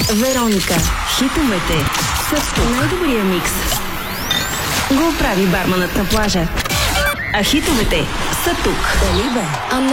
Вероника. Хитовете са тук. Най-добрия микс го прави барманът на плажа. А хитовете са тук. Дали бе?